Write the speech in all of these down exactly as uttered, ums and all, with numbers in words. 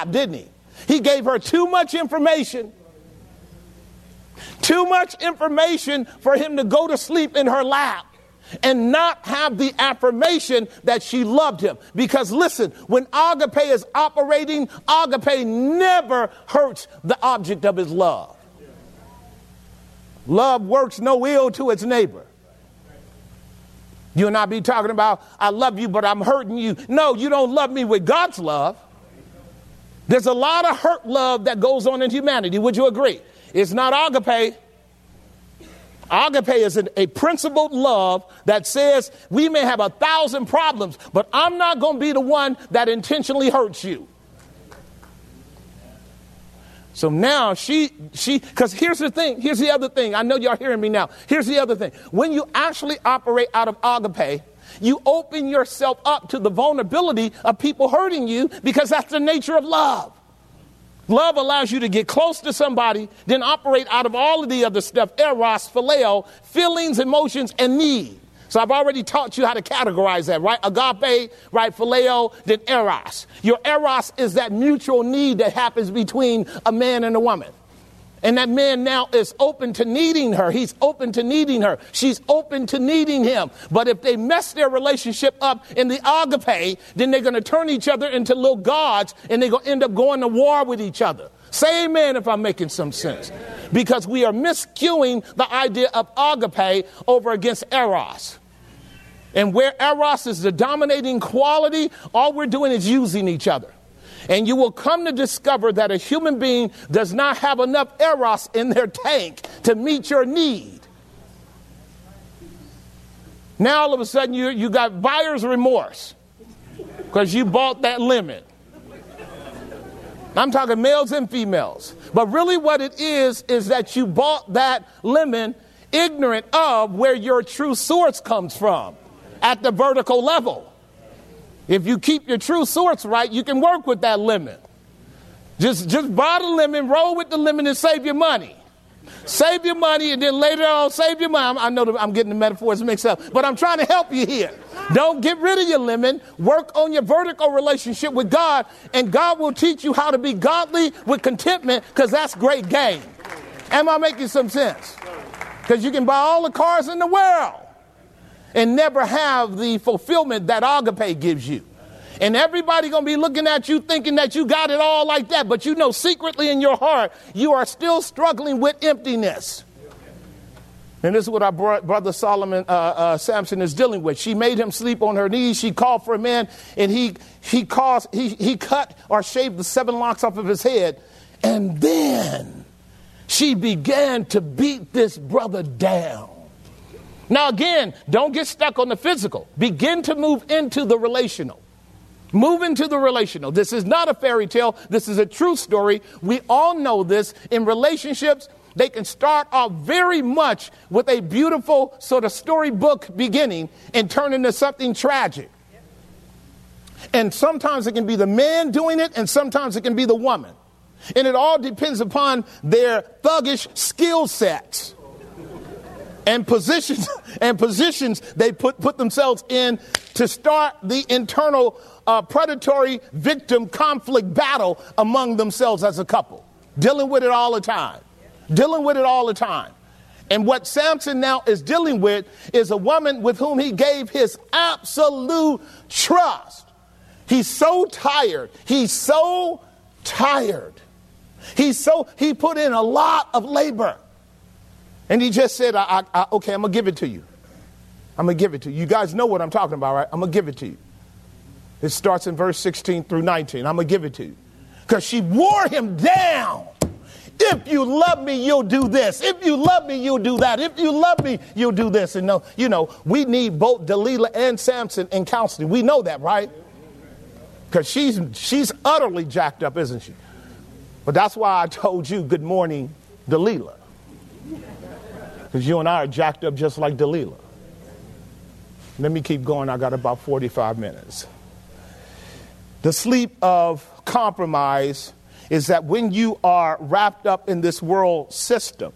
lap, didn't he? He gave her too much information. Too much information for him to go to sleep in her lap and not have the affirmation that she loved him. Because listen, when agape is operating, agape never hurts the object of his love. Love works no ill to its neighbor. You'll not be talking about, I love you, but I'm hurting you. No, you don't love me with God's love. There's a lot of hurt love that goes on in humanity. Would you agree? It's not agape. Agape is an, a principled love that says we may have a thousand problems, but I'm not going to be the one that intentionally hurts you. So now she, she, because here's the thing. Here's the other thing. I know y'all hearing me now. Here's the other thing. When you actually operate out of agape, you open yourself up to the vulnerability of people hurting you because that's the nature of love. Love allows you to get close to somebody, then operate out of all of the other stuff, eros, phileo, feelings, emotions, and need. So I've already taught you how to categorize that, right? Agape, right? Phileo, then eros. Your eros is that mutual need that happens between a man and a woman. And that man now is open to needing her. He's open to needing her. She's open to needing him. But if they mess their relationship up in the agape, then they're going to turn each other into little gods and they're going to end up going to war with each other. Say amen if I'm making some sense. Because we are miscuing the idea of agape over against eros. And where eros is the dominating quality, all we're doing is using each other. And you will come to discover that a human being does not have enough eros in their tank to meet your need. Now all of a sudden you, you got buyer's remorse because you bought that lemon. I'm talking males and females. But really what it is, is that you bought that lemon ignorant of where your true source comes from at the vertical level. If you keep your true source right, you can work with that lemon. Just, just buy the lemon, roll with the lemon, and save your money. Save your money, and then later on, save your money. I know that I'm getting the metaphors mixed up, but I'm trying to help you here. Don't get rid of your lemon. Work on your vertical relationship with God, and God will teach you how to be godly with contentment, because that's great game. Am I making some sense? Because you can buy all the cars in the world and never have the fulfillment that agape gives you. And everybody going to be looking at you thinking that you got it all like that. But you know secretly in your heart, you are still struggling with emptiness. And this is what our bro- brother Solomon, uh, uh, Samson is dealing with. She made him sleep on her knees. She called for a man and he, he, caused, he, he cut or shaved the seven locks off of his head. And then she began to beat this brother down. Now, again, don't get stuck on the physical. Begin to move into the relational. Move into the relational. This is not a fairy tale. This is a true story. We all know this. In relationships, they can start off very much with a beautiful sort of storybook beginning and turn into something tragic. And sometimes it can be the man doing it, and sometimes it can be the woman. And it all depends upon their thuggish skill sets. And positions and positions they put, put themselves in to start the internal uh, predatory victim conflict battle among themselves as a couple. Dealing with it all the time. Dealing with it all the time. And what Samson now is dealing with is a woman with whom he gave his absolute trust. He's so tired. He's so tired. He's so, he put in a lot of labor. And he just said, I, I, I, okay, I'm going to give it to you. I'm going to give it to you. You guys know what I'm talking about, right? I'm going to give it to you. It starts in verse sixteen through nineteen. I'm going to give it to you. Because she wore him down. If you love me, you'll do this. If you love me, you'll do that. If you love me, you'll do this. And no, you know, we need both Delilah and Samson in counseling. We know that, right? Because she's, she's utterly jacked up, isn't she? But that's why I told you, good morning, Delilah. Because you and I are jacked up just like Delilah. Let me keep going. I got about forty-five minutes. The sleep of compromise is that when you are wrapped up in this world system,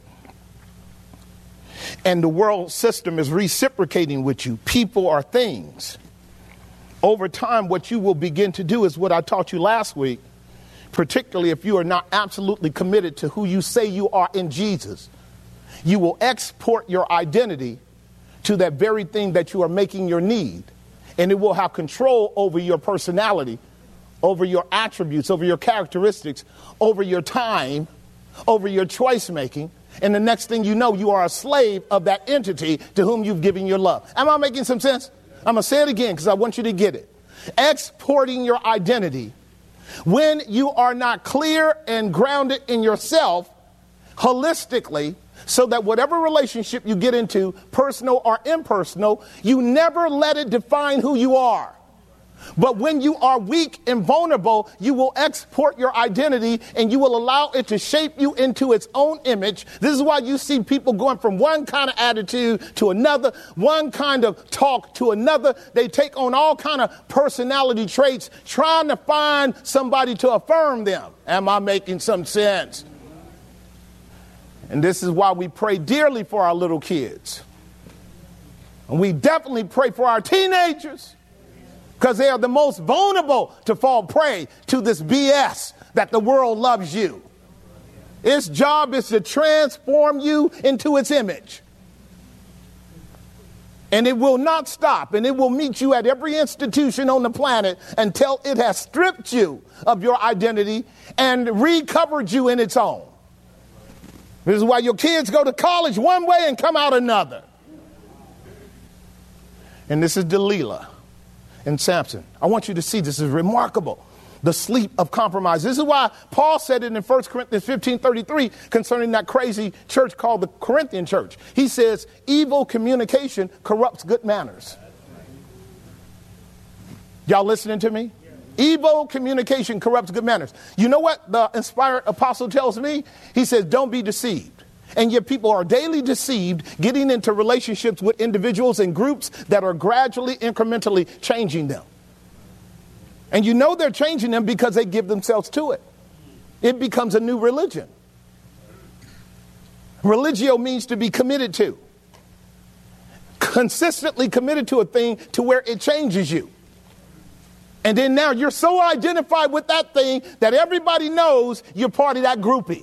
and the world system is reciprocating with you, people or things, over time what you will begin to do is what I taught you last week. particularly if you are not absolutely committed to who you say you are in Jesus, you will export your identity to that very thing that you are making your need. And it will have control over your personality, over your attributes, over your characteristics, over your time, over your choice making. And the next thing you know, you are a slave of that entity to whom you've given your love. Am I making some sense? I'm going to say it again because I want you to get it. Exporting your identity when you are not clear and grounded in yourself holistically, so that whatever relationship you get into, personal or impersonal, you never let it define who you are. But when you are weak and vulnerable, you will export your identity and you will allow it to shape you into its own image. This is why you see people going from one kind of attitude to another, one kind of talk to another. They take on all kind of personality traits, trying to find somebody to affirm them. Am I making some sense? And this is why we pray dearly for our little kids. And we definitely pray for our teenagers, because they are the most vulnerable to fall prey to this B S that the world loves you. Its job is to transform you into its image. And it will not stop, and it will meet you at every institution on the planet until it has stripped you of your identity and recovered you in its own. This is why your kids go to college one way and come out another. And this is Delilah and Samson. I want you to see this is remarkable. The sleep of compromise. This is why Paul said it in First Corinthians fifteen thirty-three concerning that crazy church called the Corinthian church. He says, evil communication corrupts good manners. Y'all listening to me? Evil communication corrupts good manners. You know what the inspired apostle tells me? He says, don't be deceived. And yet people are daily deceived, getting into relationships with individuals and groups that are gradually, incrementally changing them. And you know they're changing them because they give themselves to it. It becomes a new religion. Religio means to be committed to. Consistently committed to a thing to where it changes you. And then now you're so identified with that thing that everybody knows you're part of that groupie.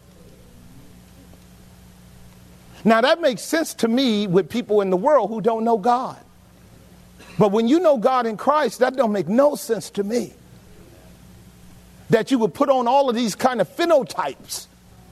Now that makes sense to me with people in the world who don't know God. But when you know God in Christ, that don't make no sense to me. That you would put on all of these kind of phenotypes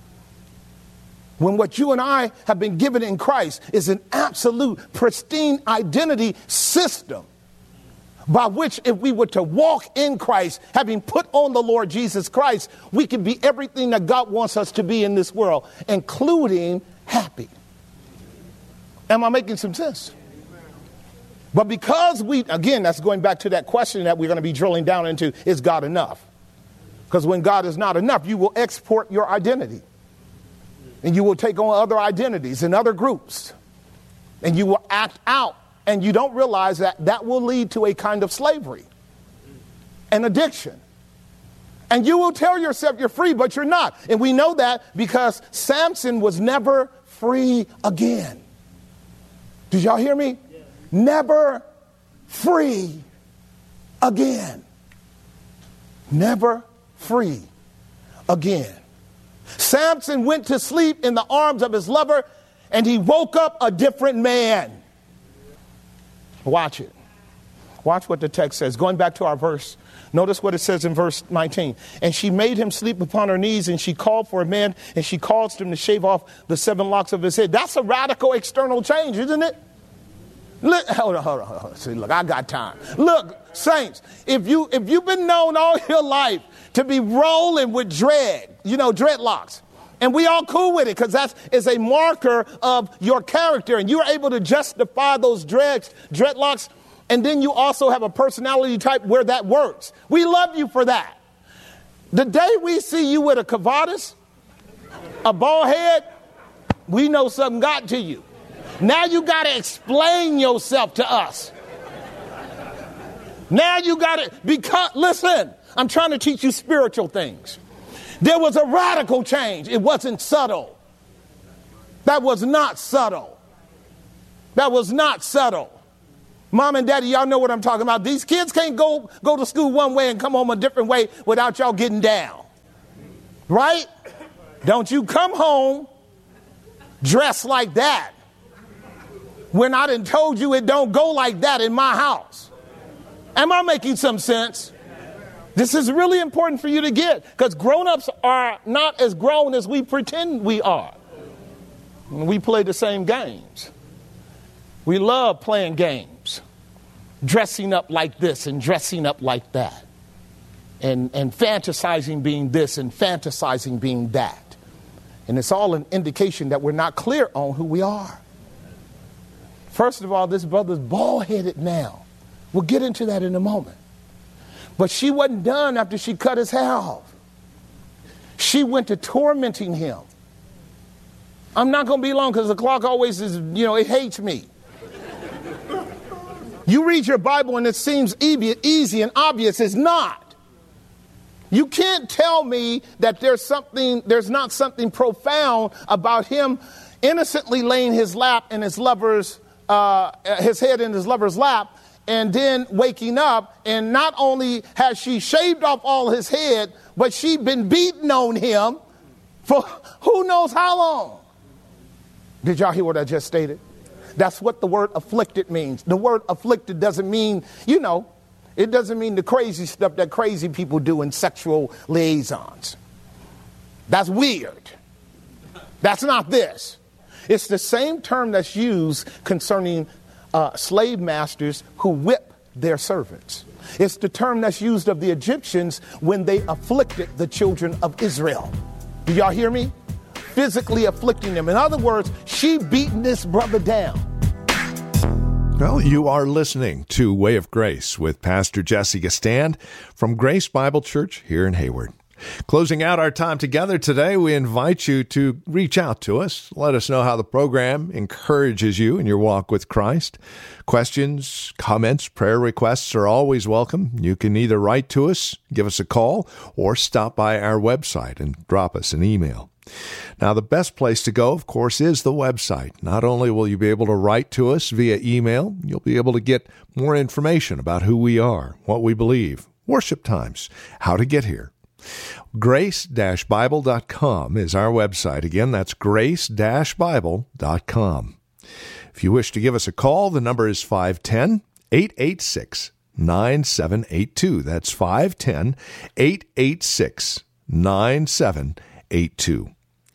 when what you and I have been given in Christ is an absolute pristine identity system by which if we were to walk in Christ, having put on the Lord Jesus Christ, we can be everything that God wants us to be in this world, including happy. Am I making some sense? But because we, again, that's going back to that question that we're going to be drilling down into, is God enough? Because when God is not enough, you will export your identity. And you will take on other identities and other groups. And you will act out. And you don't realize that that will lead to a kind of slavery, an addiction. And you will tell yourself you're free, but you're not. And we know that because Samson was never free again. Did y'all hear me? Yeah. Never free again. Never free again. Samson went to sleep in the arms of his lover, and he woke up a different man. Watch it. Watch what the text says. Going back to our verse, notice what it says in verse nineteen. And she made him sleep upon her knees, and she called for a man, and she caused him to shave off the seven locks of his head. That's a radical external change, isn't it? Look, hold on, hold on, hold on. See, look, I got time. Look, saints, if you if you've been known all your life to be rolling with dread, you know, dreadlocks. And we all cool with it because that is a marker of your character. And you're able to justify those dreads, dreadlocks. And then you also have a personality type where that works. We love you for that. The day we see you with a cavadas, a bald head, we know something got to you. Now you got to explain yourself to us. Now you got to, because, listen, I'm trying to teach you spiritual things. There was a radical change. It wasn't subtle. That was not subtle. That was not subtle. Mom and daddy, y'all know what I'm talking about. These kids can't go, go to school one way and come home a different way without y'all getting down. Right? Don't you come home dressed like that when I done told you it don't go like that in my house. Am I making some sense? This is really important for you to get, because grown-ups are not as grown as we pretend we are. We play the same games. We love playing games, dressing up like this and dressing up like that, and, and fantasizing being this and fantasizing being that. And it's all an indication that we're not clear on who we are. First of all, this brother's bald-headed now. We'll get into that in a moment. But she wasn't done after she cut his hair off. She went to tormenting him. I'm not going to be long because the clock always is, you know, it hates me. You read your Bible and it seems easy and obvious. It's not. You can't tell me that there's something, there's not something profound about him innocently laying his lap in his lover's, uh, his head in his lover's lap, and then waking up, and not only has she shaved off all his head, but she'd been beating on him for who knows how long. Did y'all hear what I just stated? That's what the word afflicted means. The word afflicted doesn't mean, you know, it doesn't mean the crazy stuff that crazy people do in sexual liaisons. That's weird. That's not this. It's the same term that's used concerning uh, slave masters who whip their servants. It's the term that's used of the Egyptians when they afflicted the children of Israel. Do y'all hear me? Physically afflicting them. In other words, she beating this brother down. Well, you are listening to Way of Grace with Pastor Jesse Gistand from Grace Bible Church here in Hayward. Closing out our time together today, we invite you to reach out to us. Let us know how the program encourages you in your walk with Christ. Questions, comments, prayer requests are always welcome. You can either write to us, give us a call, or stop by our website and drop us an email. Now, the best place to go, of course, is the website. Not only will you be able to write to us via email, you'll be able to get more information about who we are, what we believe, worship times, how to get here. grace dash bible dot com is our website. Again, that's grace dash bible dot com. If you wish to give us a call, the number is five one zero, eight eight six, nine seven eight two. That's five one zero, eight eight six, nine seven eight two.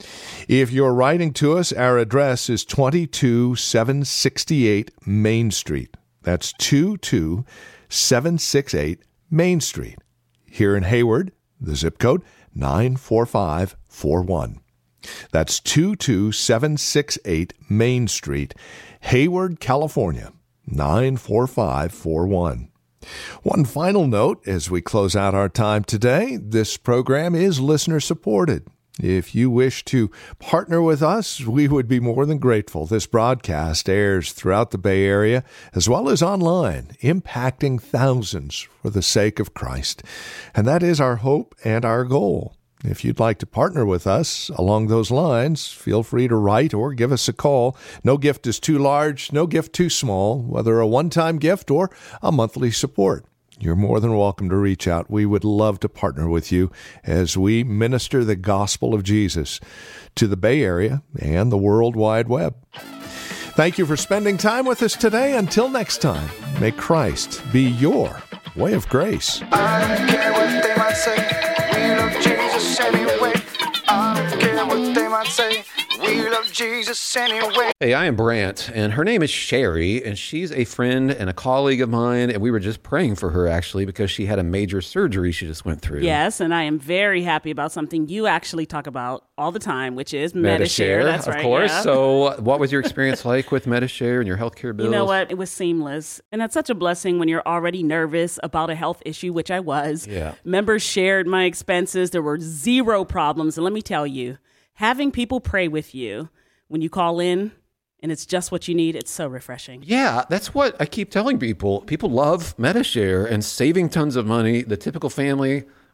If you're writing to us, our address is two seven six eight Main Street. That's two two seven six eight Main Street. Here in Hayward, the zip code nine four five four one. That's two two seven six eight Main Street, Hayward, California, nine four five four one. One final note as we close out our time today, this program is listener supported. If you wish to partner with us, we would be more than grateful. This broadcast airs throughout the Bay Area as well as online, impacting thousands for the sake of Christ. And that is our hope and our goal. If you'd like to partner with us along those lines, feel free to write or give us a call. No gift is too large, no gift too small, whether a one-time gift or a monthly support. You're more than welcome to reach out. We would love to partner with you as we minister the gospel of Jesus to the Bay Area and the World Wide Web. Thank you for spending time with us today. Until next time, may Christ be your way of grace. I don't care what they might say. We love Jesus anyway. I don't care what they might say. We love Jesus anyway. Hey, I am Brant, and her name is Sherry, and she's a friend and a colleague of mine, and we were just praying for her, actually, because she had a major surgery she just went through. Yes, and I am very happy about something you actually talk about all the time, which is Medi-Share. Medi-Share, That's of right, course. yeah. So what was your experience like with Medi-Share and your healthcare bills? You know what? It was seamless, and that's such a blessing when you're already nervous about a health issue, which I was. Yeah. Members shared my expenses. There were zero problems, and let me tell you, having people pray with you when you call in and it's just what you need, it's so refreshing. Yeah, that's what I keep telling people. People love Medi-Share and saving tons of money. The typical family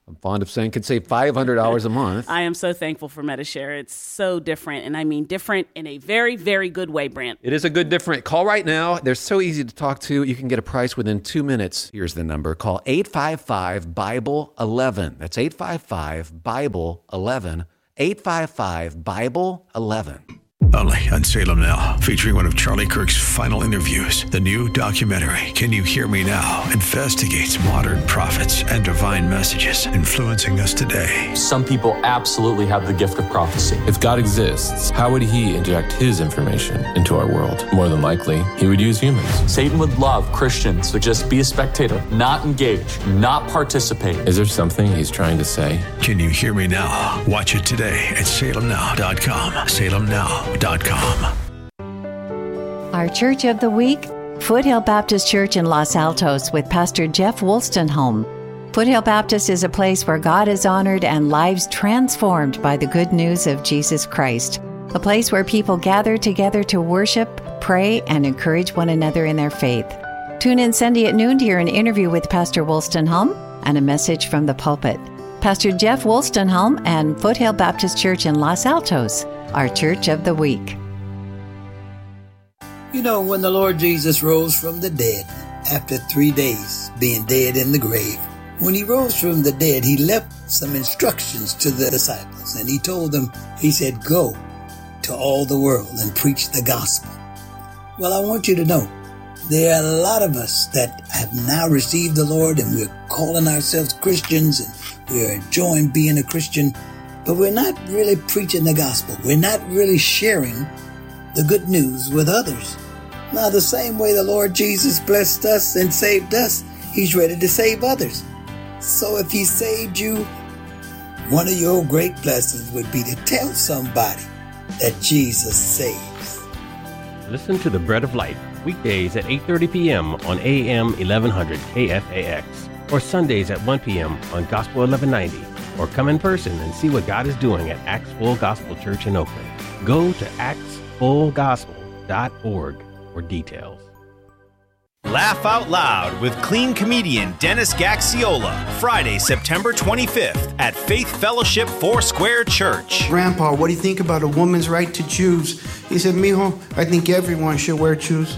I'm fond of saying could save five hundred dollars a month. I am so thankful for Medi-Share. It's so different, and I mean different in a very, very good way, Brant. It is a good different. Call right now. They're so easy to talk to. You can get a price within two minutes. Here's the number. Call eight five five, Bible eleven. That's eight five five, Bible eleven. eight five five, Bible eleven. Only on Salem Now, featuring one of Charlie Kirk's final interviews. The new documentary, Can You Hear Me Now?, investigates modern prophets and divine messages influencing us today. Some people absolutely have the gift of prophecy. If God exists, how would he inject his information into our world? More than likely, he would use humans. Satan would love Christians to just be a spectator, not engage, not participate. Is there something he's trying to say? Can You Hear Me Now? Watch it today at salem now dot com. salem now dot com. Our Church of the Week, Foothill Baptist Church in Los Altos with Pastor Jeff Wolstenholme. Foothill Baptist is a place where God is honored and lives transformed by the good news of Jesus Christ. A place where people gather together to worship, pray, and encourage one another in their faith. Tune in Sunday at noon to hear an interview with Pastor Wolstenholme and a message from the pulpit. Pastor Jeff Wolstenholme and Foothill Baptist Church in Los Altos, our Church of the Week. You know, when the Lord Jesus rose from the dead, after three days being dead in the grave, when he rose from the dead, he left some instructions to the disciples, and he told them, he said, go to all the world and preach the gospel. Well, I want you to know, there are a lot of us that have now received the Lord, and we're calling ourselves Christians, and we're enjoying being a Christian, but we're not really preaching the gospel. We're not really sharing the good news with others. Now, the same way the Lord Jesus blessed us and saved us, he's ready to save others. So if he saved you, one of your great blessings would be to tell somebody that Jesus saves. Listen to The Bread of Life, weekdays at eight thirty p.m. on A M eleven hundred K F A X, or Sundays at one p.m. on Gospel eleven ninety, or come in person and see what God is doing at Acts Full Gospel Church in Oakland. Go to acts full gospel dot org for details. Laugh Out Loud with clean comedian Dennis Gaxiola, Friday, September twenty-fifth at Faith Fellowship Foursquare Church. Grandpa, what do you think about a woman's right to choose? He said, mijo, I think everyone should wear shoes.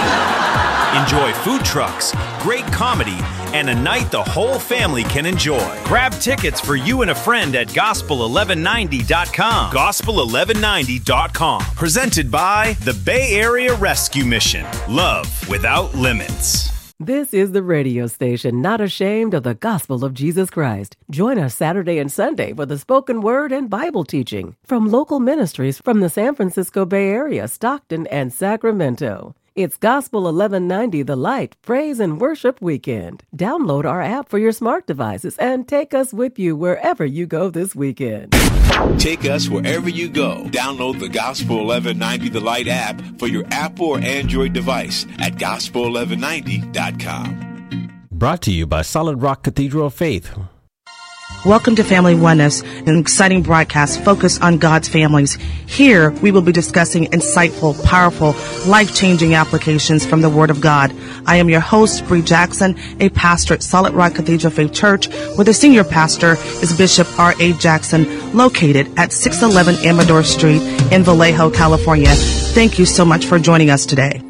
Enjoy food trucks, great comedy, and a night the whole family can enjoy. Grab tickets for you and a friend at gospel eleven ninety dot com. gospel eleven ninety dot com. Presented by the Bay Area Rescue Mission. Love without limits. This is the radio station not ashamed of the gospel of Jesus Christ. Join us Saturday and Sunday for the spoken word and Bible teaching from local ministries from the San Francisco Bay Area, Stockton, and Sacramento. It's Gospel eleven ninety The Light Praise and Worship Weekend. Download our app for your smart devices and take us with you wherever you go this weekend. Take us wherever you go. Download the Gospel eleven ninety The Light app for your Apple or Android device at gospel eleven ninety dot com. Brought to you by Solid Rock Cathedral of Faith. Welcome to Family Oneness, an exciting broadcast focused on God's families. Here, we will be discussing insightful, powerful, life-changing applications from the Word of God. I am your host, Bree Jackson, a pastor at Solid Rock Cathedral Faith Church, where the senior pastor is Bishop R A. Jackson, located at six eleven Amador Street in Vallejo, California. Thank you so much for joining us today.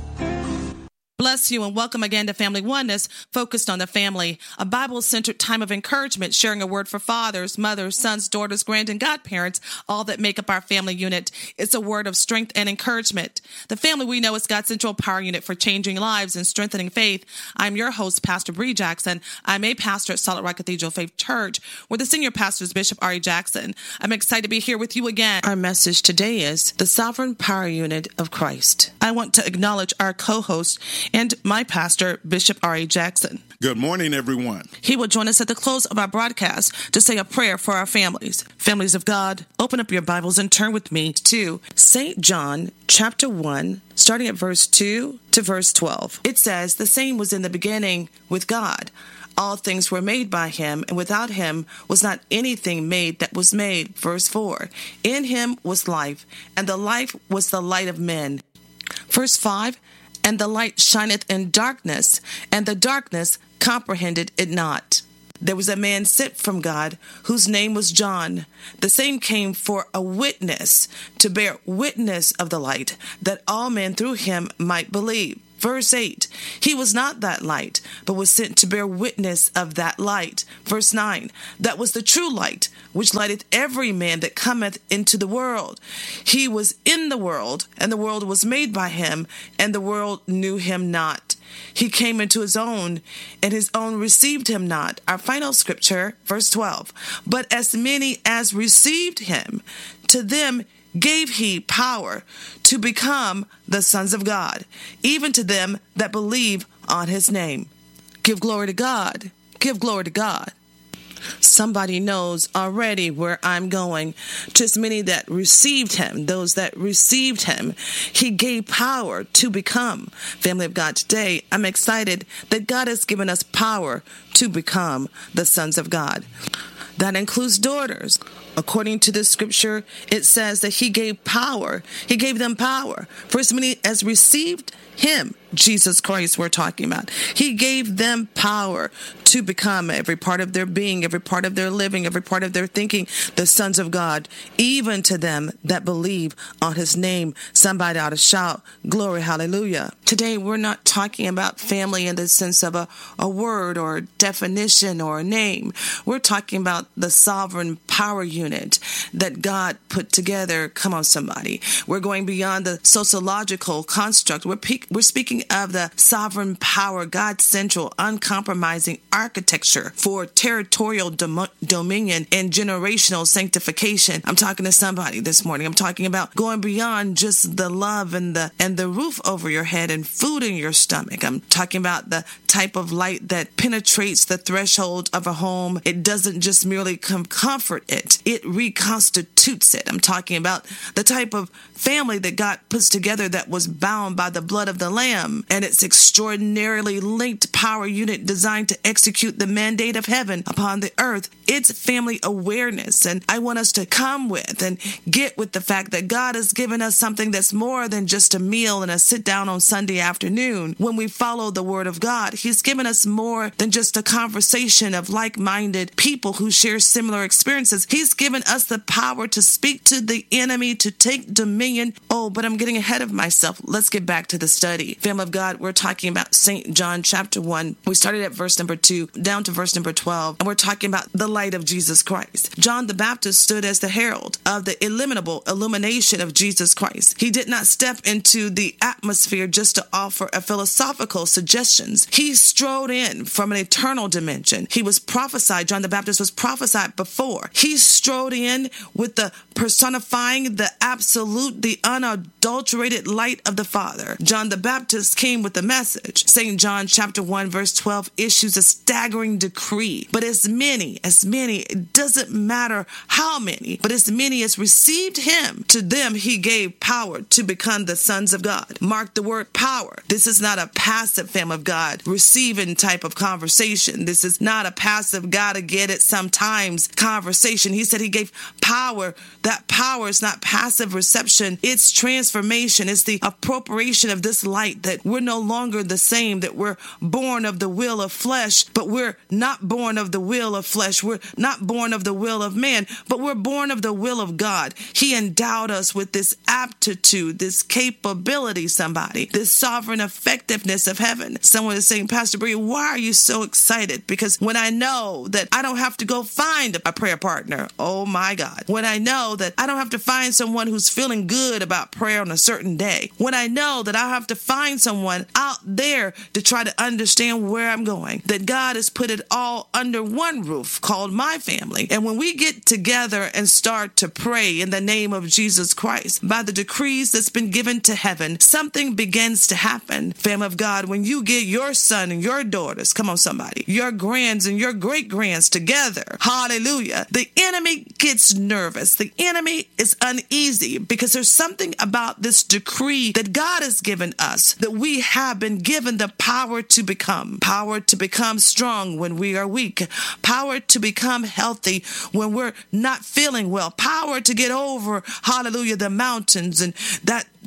Bless you and welcome again to Family Oneness, focused on the family, a Bible-centered time of encouragement, sharing a word for fathers, mothers, sons, daughters, grand, and godparents, all that make up our family unit. It's a word of strength and encouragement. The family we know is God's central power unit for changing lives and strengthening faith. I'm your host, Pastor Bree Jackson. I'm a pastor at Solid Rock Cathedral Faith Church, where the senior pastor is Bishop R A. Jackson. I'm excited to be here with you again. Our message today is the sovereign power unit of Christ. I want to acknowledge our co-host and my pastor, Bishop R A. Jackson. Good morning, everyone. He will join us at the close of our broadcast to say a prayer for our families. Families of God, open up your Bibles and turn with me to Saint John chapter one, starting at verse two to verse twelve. It says, "The same was in the beginning with God. All things were made by him, and without him was not anything made that was made." Verse four, "In him was life, and the life was the light of men." Verse five, "And the light shineth in darkness, and the darkness comprehended it not." there was a man sent from God whose name was John. The same came for a witness, to bear witness of the light, that all men through him might believe. Verse eight, he was not that light, but was sent to bear witness of that light. Verse nine, that was the true light, which lighteth every man that cometh into the world. He was in the world, and the world was made by him, and the world knew him not. He came into his own, and his own received him not. Our final scripture, verse twelve, but as many as received him, to them gave he power to become the sons of God, even to them that believe on his name. Give glory to God. Give glory to God. Somebody knows already where I'm going. To as many that received him, those that received him, he gave power to become. Family of God, today I'm excited that God has given us power to become the sons of God. That includes daughters. According to the scripture, it says that he gave power. He gave them power. For as many as received him, Jesus Christ we're talking about, he gave them power to become every part of their being, every part of their living, every part of their thinking, the sons of God, even to them that believe on his name. Somebody ought to shout, glory, hallelujah. Today, we're not talking about family in the sense of a, a word or a definition or a name. We're talking about the sovereign power unit that God put together. Come on, somebody. We're going beyond the sociological construct. We're, pe- we're speaking of the sovereign power, God's central, uncompromising architecture for territorial dom- dominion and generational sanctification. I'm talking to somebody this morning. I'm talking about going beyond just the love and the and the roof over your head and food in your stomach. I'm talking about the type of light that penetrates the threshold of a home. It doesn't just merely com- comfort it, it reconstitutes it. I'm talking about the type of family that God puts together that was bound by the blood of the Lamb, and its extraordinarily linked power unit designed to execute the mandate of heaven upon the earth. It's family awareness, and I want us to come with and get with the fact that God has given us something that's more than just a meal and a sit down on Sunday afternoon. When we follow the word of God, he's given us more than just a conversation of like-minded people who share similar experiences. He's given us the power to speak to the enemy, to take dominion. Oh, but I'm getting ahead of myself. Let's get back to the study. Family of God, we're talking about Saint John chapter one. We started at verse number two down to verse number twelve, and we're talking about the light of Jesus Christ. John the Baptist stood as the herald of the illimitable illumination of Jesus Christ. He did not step into the atmosphere just to offer a philosophical suggestions. He strode in from an eternal dimension. He was prophesied. John the Baptist was prophesied before. He strode in with the personifying the absolute, the unadulterated light of the Father. John the Baptist came with the message. Saint John chapter one verse twelve issues a staggering decree. But as many, as many, it doesn't matter how many, but as many as received him, to them he gave power to become the sons of God. Mark the word power. This is not a passive, family of God, receiving type of conversation. This is not a passive, gotta get it sometimes conversation. He said he gave power. That power is not passive reception. It's transformation. It's the appropriation of this light, that we're no longer the same, that we're born of the will of flesh, but we're not born of the will of flesh. We're not born of the will of man, but we're born of the will of God. He endowed us with this aptitude, this capability, somebody, this sovereign effectiveness of heaven. Someone is saying, Pastor Bree, why are you so excited? Because when I know that I don't have to go find a prayer partner, oh my God, when I know that I don't have to find someone who's feeling good about prayer on a certain day, when I know that I have to find someone out there to try to understand where I'm going, that God has put it all under one roof called my family. And when we get together and start to pray in the name of Jesus Christ, by the decrees that's been given to heaven, something begins to happen. Family of God, when you get your son and your daughters, come on somebody, your grands and your great grands together, hallelujah, the enemy gets nervous. The enemy is uneasy because there's something about this decree that God has given us, that we have been given the power to become, power to become strong when we are weak, power to become healthy when we're not feeling well, power to get over, hallelujah, the mountains, and that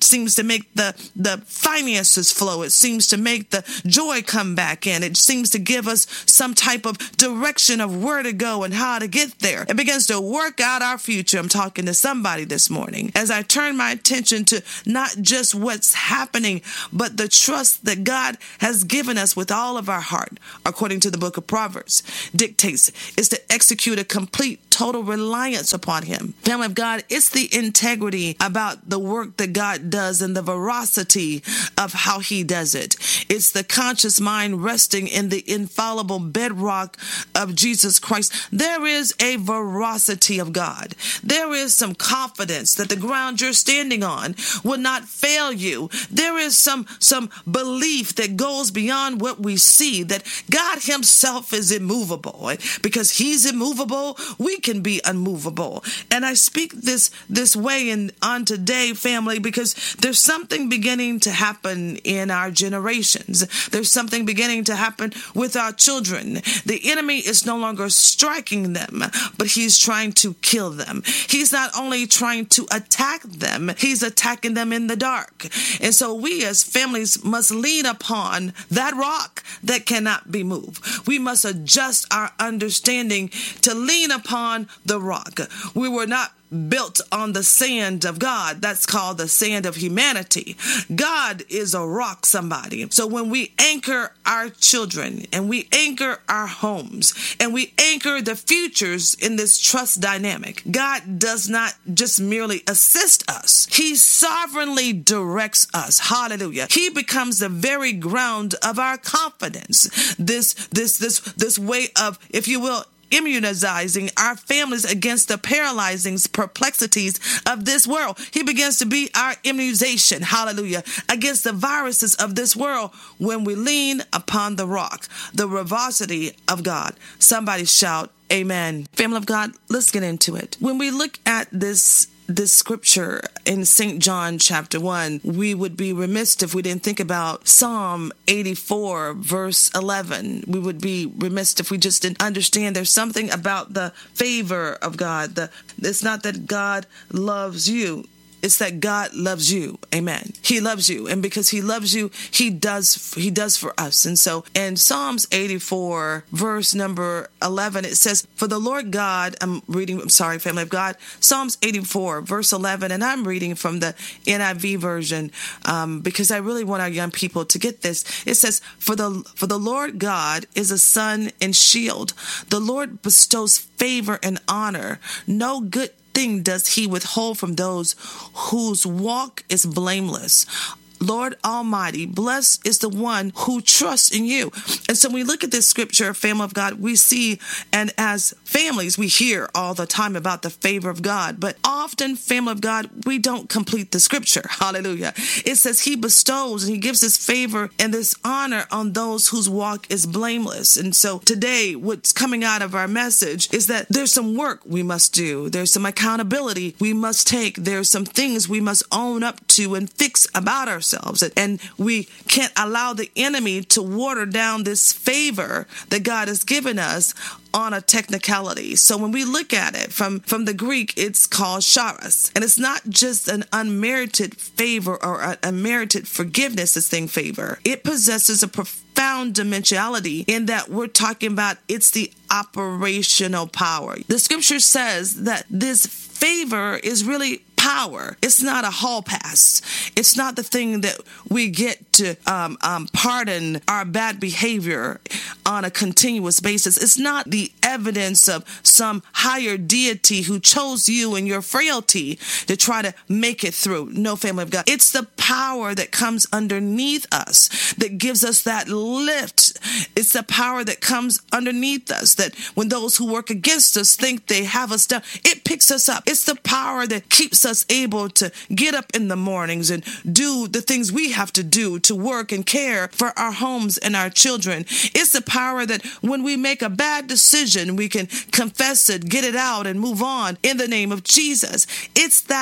seems to make the, the finances flow. It seems to make the joy come back in. It seems to give us some type of direction of where to go and how to get there. It begins to work out our future. I'm talking to somebody this morning. As I turn my attention to not just what's happening, but the trust that God has given us with all of our heart, according to the book of Proverbs, dictates is to execute a complete, total reliance upon him. Family of God, it's the integrity about the work that God does and the veracity of how he does it. It's the conscious mind resting in the infallible bedrock of Jesus Christ. There is a veracity of God. There is some confidence that the ground you're standing on will not fail you. There is some, some belief that goes beyond what we see, that God himself is immovable. Because he's immovable, we can be unmovable. And I speak this this way in, on today, family, because there's something beginning to happen in our generations. There's something beginning to happen with our children. The enemy is no longer striking them, but he's trying to kill them. He's not only trying to attack them, he's attacking them in the dark. And so we as families must lean upon that rock that cannot be moved. We must adjust our understanding to lean upon the rock. We were not built on the sand of God. That's called the sand of humanity. God is a rock, somebody. So when we anchor our children and we anchor our homes and we anchor the futures in this trust dynamic, God does not just merely assist us. He sovereignly directs us. Hallelujah. He becomes the very ground of our confidence. This, this, this, this way of, if you will, immunizing our families against the paralyzing perplexities of this world. He begins to be our immunization, hallelujah, against the viruses of this world when we lean upon the rock, the veracity of God. Somebody shout, amen. Family of God, let's get into it. When we look at this This scripture in Saint John chapter one, we would be remiss if we didn't think about Psalm eighty-four verse eleven. We would be remiss if we just didn't understand there's something about the favor of God. The, it's not that God loves you. It's that God loves you. Amen. He loves you. And because he loves you, he does, he does for us. And so in Psalms eighty-four, verse number eleven, it says, for the Lord God, I'm reading, I'm sorry, family of God, Psalms eighty-four, verse eleven, and I'm reading from the N I V version, um, because I really want our young people to get this. It says, for the, for the Lord God is a sun and shield. The Lord bestows favor and honor. No good thing does he withhold from those whose walk is blameless. Lord Almighty, blessed is the one who trusts in you. And so when we look at this scripture, family of God, we see, and as families, we hear all the time about the favor of God. But often, family of God, we don't complete the scripture. Hallelujah. It says he bestows and he gives his favor and this honor on those whose walk is blameless. And so today, what's coming out of our message is that there's some work we must do. There's some accountability we must take. There's some things we must own up to and fix about ourselves. And we can't allow the enemy to water down this favor that God has given us on a technicality. So when we look at it from, from the Greek, it's called charis. And it's not just an unmerited favor or an unmerited forgiveness, this thing favor. It possesses a profound dimensionality in that we're talking about it's the operational power. The scripture says that this favor is really power. It's not a hall pass. It's not the thing that we get to um, um, pardon our bad behavior on a continuous basis. It's not the evidence of some higher deity who chose you and your frailty to try to make it through. No, family of God. It's the power that comes underneath us that gives us that lift. It's the power that comes underneath us that when those who work against us think they have us down, it picks us up. It's the power that keeps us able to get up in the mornings and do the things we have to do to work and care for our homes and our children. It's the power that when we make a bad decision, we can confess it, get it out, and move on in the name of Jesus. It's that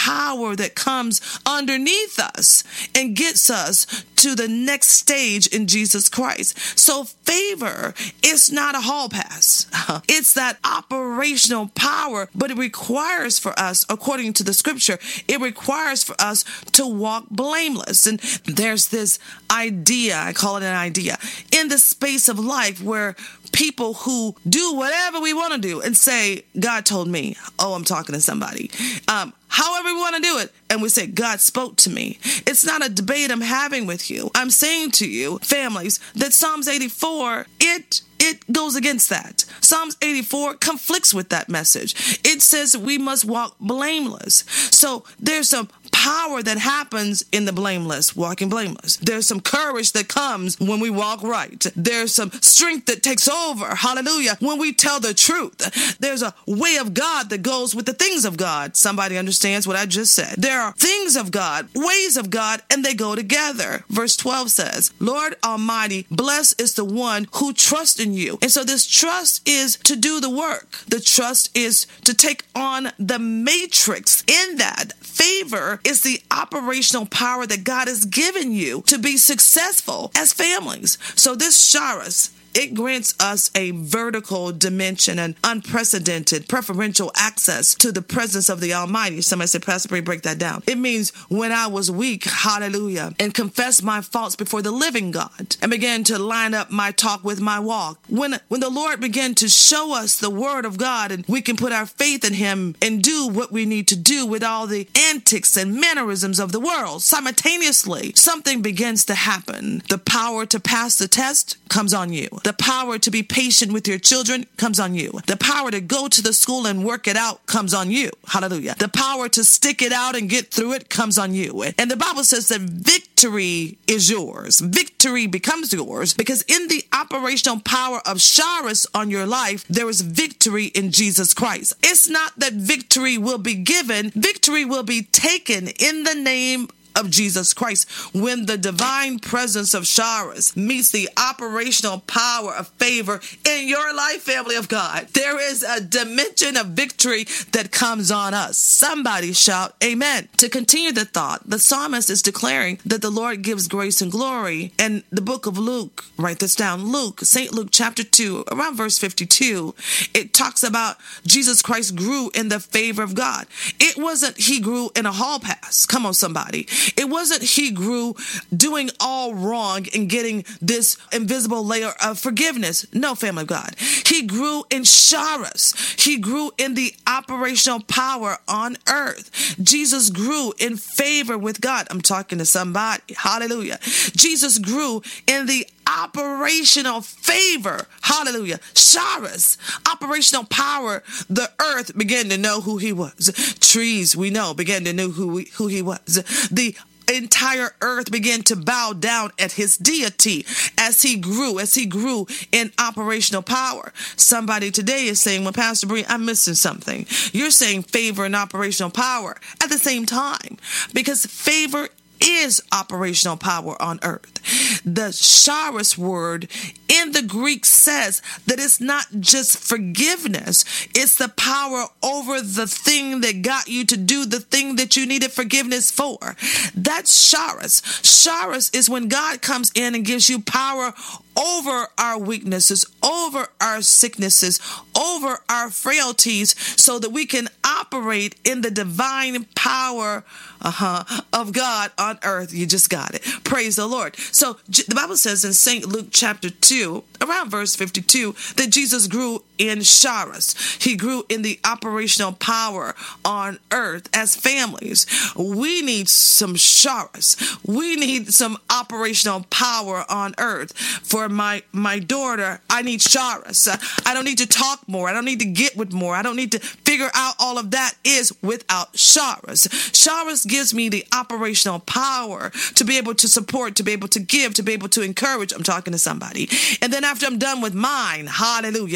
power that comes underneath us and gets us to the next stage in Jesus Christ. So favor is not a hall pass. It's that operational power, but it requires for us, according to the scripture, it requires for us to walk blameless. And there's this idea, I call it an idea, in the space of life where people who do whatever we want to do and say, God told me, oh, I'm talking to somebody, um, however we want to do it, and we say, God spoke to me. It's not a debate I'm having with you. I'm saying to you, families, that Psalms eighty-four, it it goes against that. Psalms eighty-four conflicts with that message. It says we must walk blameless. So there's some power that happens in the blameless, walking blameless. There's some courage that comes when we walk right. There's some strength that takes over, hallelujah, when we tell the truth. There's a way of God that goes with the things of God. Somebody understands what I just said. There are things of God, ways of God, and they go together. Verse twelve says, Lord Almighty, blessed is the one who trusts in you. And so this trust is to do the work. The trust is to take on the matrix. In that, favor is the operational power that God has given you to be successful as families. So this charis, it grants us a vertical dimension and unprecedented preferential access to the presence of the Almighty. Somebody said, Pastor Bree, break that down. It means when I was weak, hallelujah, and confessed my faults before the living God and began to line up my talk with my walk. When, when the Lord began to show us the word of God and we can put our faith in him and do what we need to do with all the antics and mannerisms of the world, simultaneously, something begins to happen. The power to pass the test comes on you. The power to be patient with your children comes on you. The power to go to the school and work it out comes on you. Hallelujah. The power to stick it out and get through it comes on you. And the Bible says that victory is yours. Victory becomes yours because in the operational power of charis on your life, there is victory in Jesus Christ. It's not that victory will be given. Victory will be taken in the name of Jesus Christ. When the divine presence of charis meets the operational power of favor in your life, family of God, there is a dimension of victory that comes on us. Somebody shout amen. To continue the thought, the psalmist is declaring that the Lord gives grace and glory. And the book of Luke, write this down, Luke, Saint Luke chapter two, around verse fifty-two, it talks about Jesus Christ grew in the favor of God. It wasn't he grew in a hall pass. Come on, somebody. It wasn't he grew doing all wrong and getting this invisible layer of forgiveness. No, family of God. He grew in charis. He grew in the operational power on earth. Jesus grew in favor with God. I'm talking to somebody. Hallelujah. Jesus grew in the operational favor. Hallelujah. Charis, operational power. The earth began to know who he was. Trees, we know, began to know who, we, who he was. The entire earth began to bow down at his deity as he grew, as he grew in operational power. Somebody today is saying, well, Pastor Bree, I'm missing something. You're saying favor and operational power at the same time because favor is operational power on earth. The charis word in the Greek says that it's not just forgiveness, it's the power over the thing that got you to do the thing that you needed forgiveness for. That's charis. Charis is when God comes in and gives you power over our weaknesses, over our sicknesses, over our frailties, so that we can operate in the divine power uh-huh, of God on earth. You just got it. Praise the Lord. So the Bible says in Saint Luke chapter two, around verse fifty-two, that Jesus grew in charis. He grew in the operational power on earth. As families, we need some charis. We need some operational power on earth. For my, my daughter, I need charis. I don't need to talk more. I don't need to get with more. I don't need to figure out all of that is without charis. Charis gives me the operational power to be able to support, to be able to give, to be able to encourage. I'm talking to somebody. And then after I'm done with mine, hallelujah, and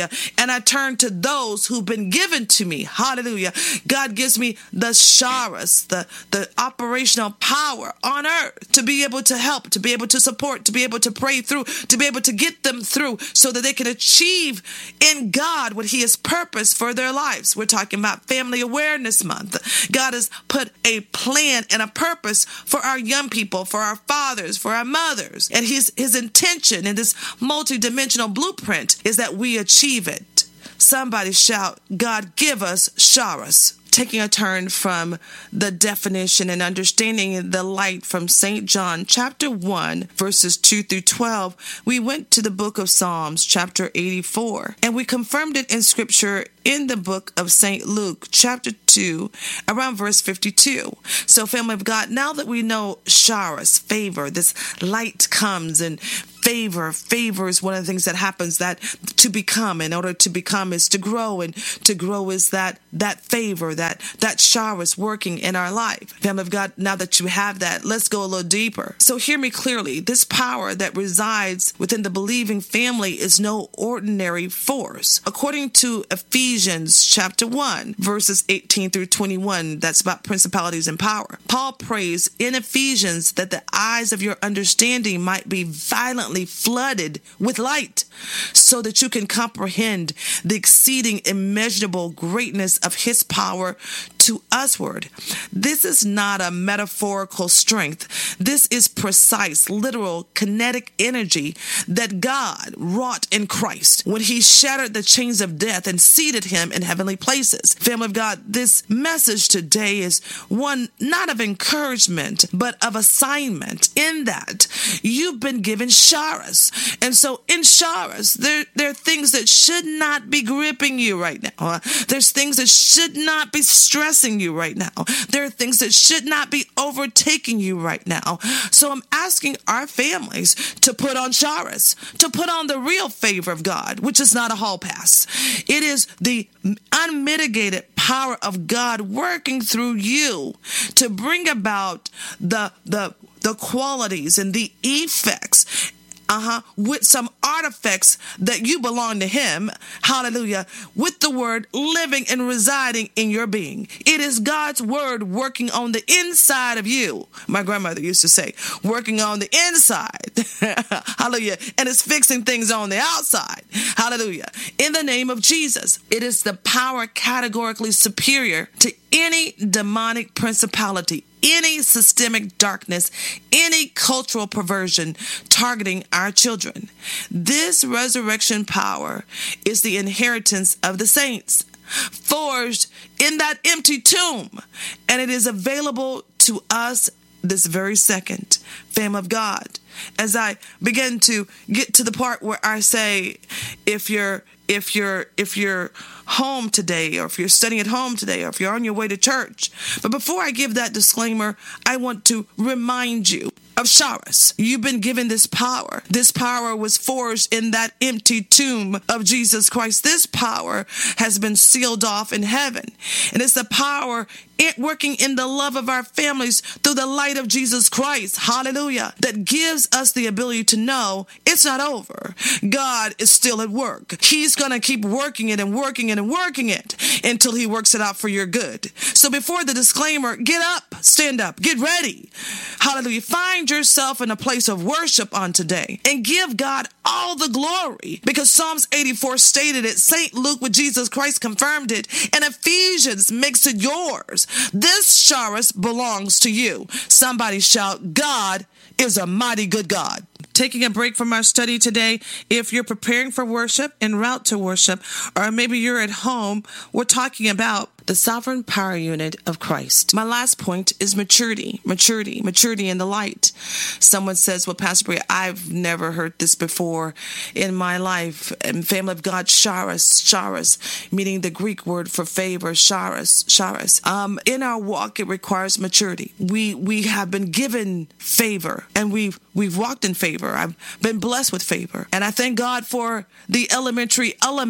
I turn to those who've been given to me, hallelujah, God gives me the charis, the, the operational power on earth to be able to help, to be able to support, to be able to pray through, to be able to get them through so that they can achieve in God what he has purposed for their lives. We're talking about Family Awareness Month. God has put a plan and a purpose for our young people, for our fathers, for our mothers. And his, his intention in this multidimensional blueprint is that we achieve it. Somebody shout, God, give us charis. Taking a turn from the definition and understanding the light from Saint John chapter one, verses two through twelve, we went to the book of Psalms chapter eighty-four, and we confirmed it in scripture in the book of Saint Luke chapter two, around verse fifty-two. So, family of God, now that we know charis, favor, this light comes, and favor, favor is one of the things that happens, that to become, in order to become is to grow, and to grow is that that favor, that that charis working in our life. Family of God, now that you have that, let's go a little deeper. So hear me clearly. This power that resides within the believing family is no ordinary force. According to Ephesians chapter one, verses eighteen through twenty-one, that's about principalities and power. Paul prays in Ephesians that the eyes of your understanding might be violently flooded with light, so that you can comprehend the exceeding immeasurable greatness of his power to usward. This is not a metaphorical strength. This is precise, literal, kinetic energy that God wrought in Christ when he shattered the chains of death and seated him in heavenly places. Family of God, this message today is one not of encouragement, but of assignment, in that you've been given charis. And so in charis, there, there are things that should not be gripping you right now. There's things that should not be stressing you right now. There are things that should not be overtaking you right now. So I'm asking our families to put on charis, to put on the real favor of God, which is not a hall pass. It is the unmitigated power of God working through you to bring about the the the qualities and the effects, uh-huh, with some artifacts that you belong to him, hallelujah, with the word living and residing in your being. It is God's word working on the inside of you. My grandmother used to say, working on the inside, hallelujah, and it's fixing things on the outside, hallelujah. In the name of Jesus, it is the power categorically superior to any demonic principality, any systemic darkness, any cultural perversion targeting our children. This resurrection power is the inheritance of the saints, forged in that empty tomb, and it is available to us this very second. Family of God, as I begin to get to the part where I say, if you're if you're if you're home today, or if you're studying at home today, or if you're on your way to church. But before I give that disclaimer, I want to remind you of charis. You've been given this power. This power was forged in that empty tomb of Jesus Christ. This power has been sealed off in heaven. And it's the power it working in the love of our families through the light of Jesus Christ. Hallelujah. That gives us the ability to know it's not over. God is still at work. He's going to keep working it and working it and working it until he works it out for your good. So before the disclaimer, get up, stand up, get ready. Hallelujah. Find yourself in a place of worship on today and give God all the glory, because Psalms eighty-four stated it, Saint Luke with Jesus Christ confirmed it, and Ephesians makes it yours. This charis belongs to you. Somebody shout, God is a mighty good God. Taking a break from our study today, if you're preparing for worship, en route to worship, or maybe you're at home, we're talking about the sovereign power unit of Christ. My last point is maturity, maturity, maturity in the light. Someone says, well, Pastor Bria, I've never heard this before in my life. And family of God, charis, charis, meaning the Greek word for favor, charis, charis. Um, in our walk, it requires maturity. We we have been given favor, and we've we've walked in favor. I've been blessed with favor. And I thank God for the elementary elements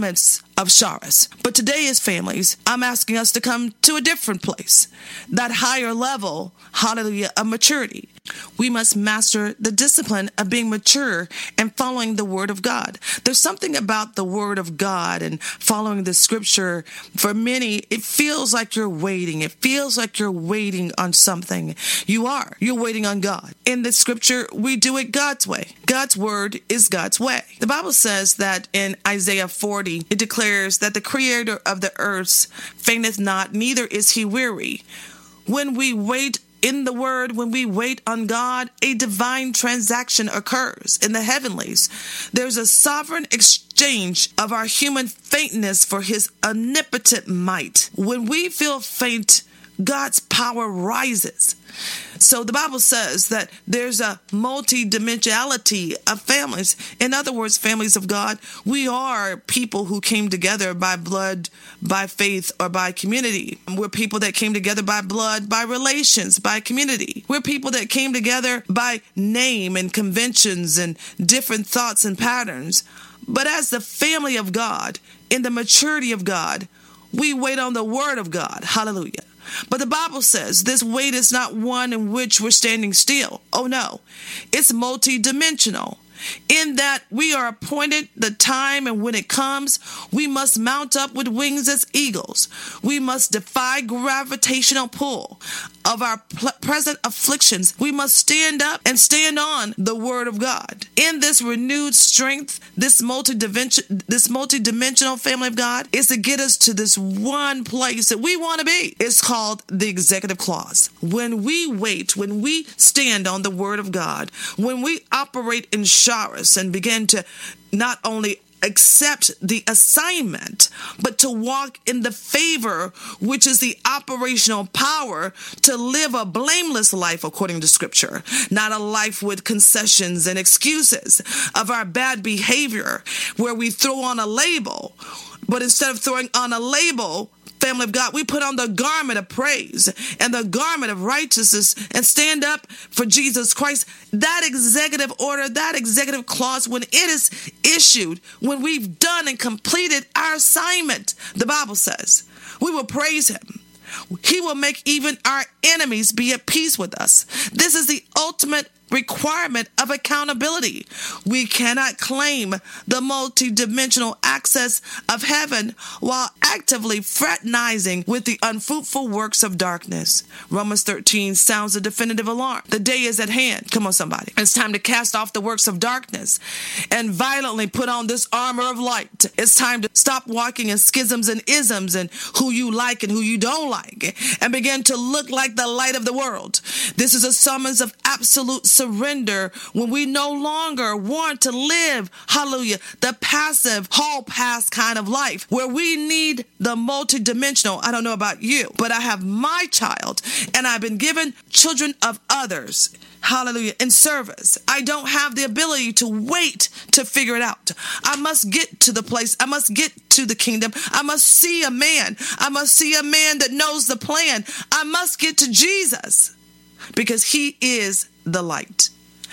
of Charis. But today as families, I'm asking us to come to a different place, that higher level, hallelujah, of maturity. We must master the discipline of being mature and following the Word of God. There's something about the Word of God and following the Scripture. For many, it feels like you're waiting. It feels like you're waiting on something. You are. You're waiting on God. In the Scripture, we do it God's way. God's Word is God's way. The Bible says that in Isaiah forty, it declares that the Creator of the earth fainteth not, neither is he weary. When we wait in the Word, when we wait on God, a divine transaction occurs in the heavenlies. There's a sovereign exchange of our human faintness for his omnipotent might. When we feel faint, God's power rises. So the Bible says that there's a multi-dimensionality of families. In other words, families of God, we are people who came together by blood, by faith, or by community. We're people that came together by blood, by relations, by community. We're people that came together by name and conventions and different thoughts and patterns. But as the family of God, in the maturity of God, we wait on the Word of God. Hallelujah. But the Bible says this wait is not one in which we're standing still. Oh no, it's multi-dimensional. In that we are appointed the time, and when it comes, we must mount up with wings as eagles. We must defy gravitational pull of our pl- present afflictions. We must stand up and stand on the Word of God. In this renewed strength, this multi-dimension, this multi-dimensional family of God is to get us to this one place that we want to be. It's called the executive clause. When we wait, when we stand on the Word of God, when we operate in Charis and begin to not only accept the assignment, but to walk in the favor, which is the operational power to live a blameless life according to Scripture, not a life with concessions and excuses of our bad behavior where we throw on a label, but instead of throwing on a label, family of God, we put on the garment of praise and the garment of righteousness and stand up for Jesus Christ. That executive order, that executive clause, when it is issued, when we've done and completed our assignment, the Bible says, we will praise him. He will make even our enemies be at peace with us. This is the ultimate requirement of accountability. We cannot claim the multidimensional access of heaven while actively fraternizing with the unfruitful works of darkness. Romans thirteen sounds a definitive alarm. The day is at hand. Come on, somebody. It's time to cast off the works of darkness and violently put on this armor of light. It's time to stop walking in schisms and isms and who you like and who you don't like, and begin to look like the light of the world. This is a summons of absolute surrender when we no longer want to live, hallelujah, the passive, hall pass kind of life where we need the multidimensional. I don't know about you, but I have my child and I've been given children of others. Hallelujah. In service. I don't have the ability to wait to figure it out. I must get to the place. I must get to the kingdom. I must see a man. I must see a man that knows the plan. I must get to Jesus because he is the light.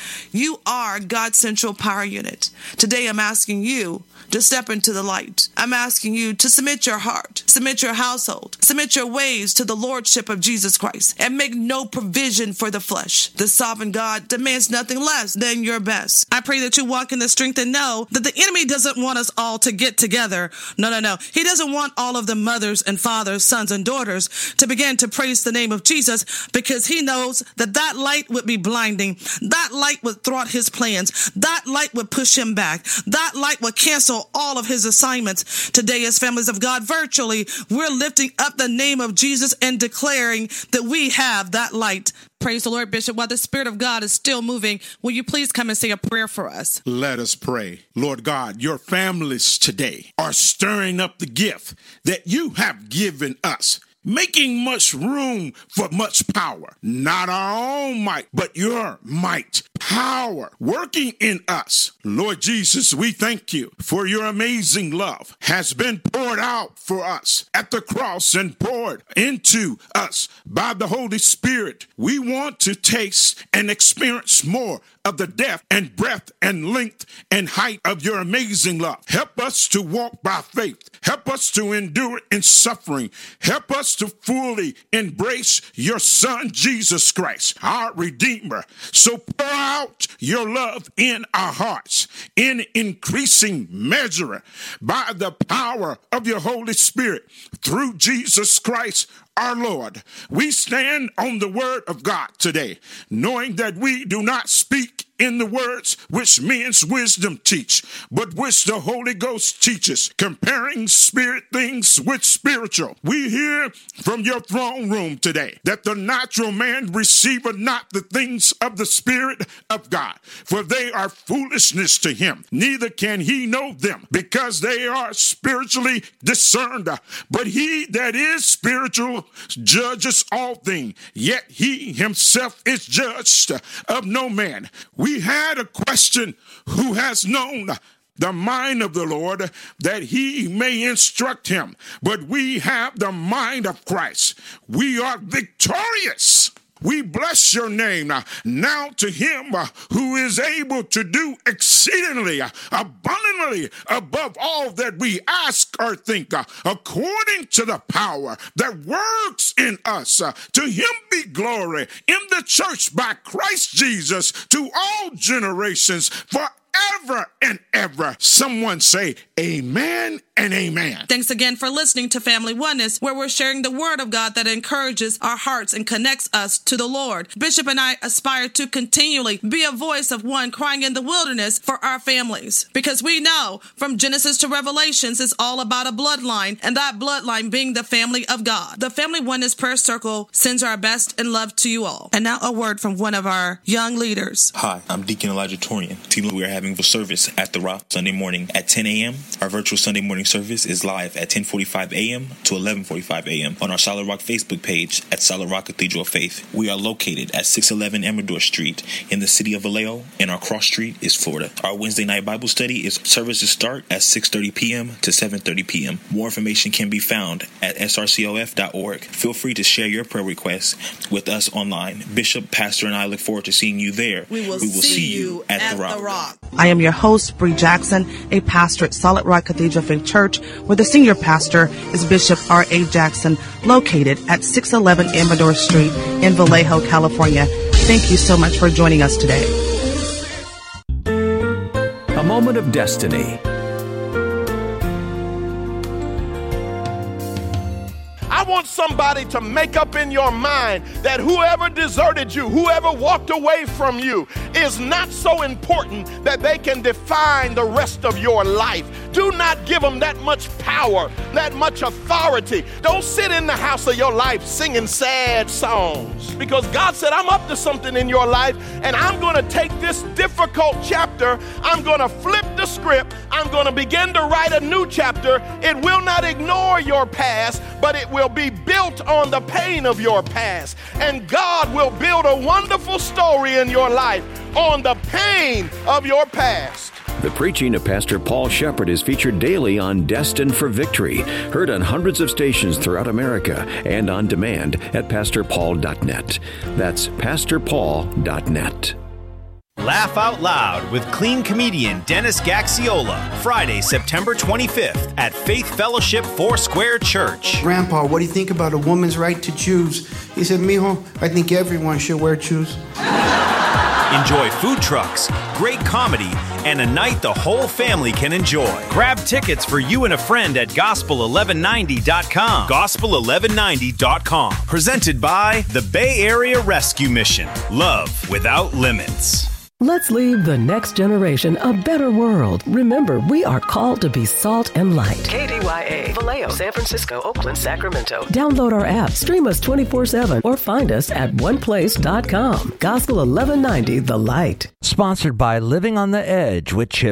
You are God's central power unit. Today I'm asking you to step into the light. I'm asking you to submit your heart, submit your household, submit your ways to the lordship of Jesus Christ, and make no provision for the flesh. The sovereign God demands nothing less than your best. I pray that you walk in the strength and know that the enemy doesn't want us all to get together. No, no, no. He doesn't want all of the mothers and fathers, sons and daughters to begin to praise the name of Jesus, because he knows that that light would be blinding. That light would thwart his plans. That light would push him back. That light would cancel all of his assignments. Today, as families of God, virtually, we're lifting up the name of Jesus and declaring that we have that light. Praise the Lord, Bishop. While the Spirit of God is still moving, will you please come and say a prayer for us? Let us pray. Lord God, your families today are stirring up the gift that you have given us, making much room for much power. Not our own might, but your might, power working in us. Lord Jesus, we thank you for your amazing love has been poured out for us at the cross and poured into us by the Holy Spirit. We want to taste and experience more of the depth and breadth and length and height of your amazing love. Help us to walk by faith. Help us to endure in suffering. Help us to fully embrace your Son, Jesus Christ, our Redeemer. So pour out your love in our hearts in increasing measure by the power of your Holy Spirit through Jesus Christ, our Lord. We stand on the word of God today, knowing that we do not speak in the words which men's wisdom teach, but which the Holy Ghost teaches, comparing spirit things with spiritual. We hear from your throne room today that the natural man receiveth not the things of the Spirit of God, for they are foolishness to him, neither can he know them, because they are spiritually discerned. But he that is spiritual judges all things, yet he himself is judged of no man. We had a question, who has known the mind of the Lord, that he may instruct him? But we have the mind of Christ. We are victorious. We bless your name now, now to him uh, who is able to do exceedingly, uh, abundantly above all that we ask or think, uh, according to the power that works in us. Uh, to him be glory in the church by Christ Jesus to all generations forever. Ever and ever. Someone say amen and amen. Thanks again for listening to Family Oneness, where we're sharing the word of God that encourages our hearts and connects us to the Lord. Bishop and I aspire to continually be a voice of one crying in the wilderness for our families, because we know from Genesis to Revelations it's all about a bloodline, and that bloodline being the family of God. The Family Oneness Prayer Circle sends our best and love to you all. And now a word from one of our young leaders. Hi, I'm Deacon Elijah Torian. We are having a service at the Rock Sunday morning at ten a.m. Our virtual Sunday morning service is live at ten forty-five a.m. to eleven forty-five a.m. on our Solid Rock Facebook page at Solid Rock Cathedral of Faith. We are located at six eleven Amador Street in the city of Vallejo, and our cross street is Florida. Our Wednesday night Bible study is services start at six thirty p.m. to seven thirty p.m. More information can be found at S R C O F dot org. Feel free to share your prayer requests with us online. Bishop, Pastor, and I look forward to seeing you there. We will, we will see, see you at, at the, Rock. the Rock. I am your host, Bree Jackson, a pastor at Solid Rock Cathedral Faith Church, where the senior pastor is Bishop R A. Jackson, located at six eleven Amador Street in Vallejo, California. Thank you so much for joining us today. A moment of destiny. I want somebody to make up in your mind that whoever deserted you, whoever walked away from you, is not so important that they can define the rest of your life. Do not give them that much power, that much authority. Don't sit in the house of your life singing sad songs, because God said, I'm up to something in your life, and I'm going to take this difficult chapter, I'm going to flip the script, I'm going to begin to write a new chapter. It will not ignore your past, but it will be built on the pain of your past. And God will build a wonderful story in your life on the pain of your past. The preaching of Pastor Paul Shepherd is featured daily on Destined for Victory, heard on hundreds of stations throughout America and on demand at pastor paul dot net. That's pastor paul dot net. Laugh Out Loud with clean comedian Dennis Gaxiola, Friday, September twenty-fifth at Faith Fellowship Foursquare Church. Grandpa, what do you think about a woman's right to choose? He said, mijo, I think everyone should wear shoes. Enjoy food trucks, great comedy, and a night the whole family can enjoy. Grab tickets for you and a friend at gospel eleven ninety dot com. gospel eleven ninety dot com. Presented by the Bay Area Rescue Mission. Love without limits. Let's leave the next generation a better world. Remember, we are called to be salt and light. K D Y A, Vallejo, San Francisco, Oakland, Sacramento. Download our app, stream us twenty-four seven, or find us at one place dot com. Gospel eleven ninety, The Light. Sponsored by Living on the Edge with Chip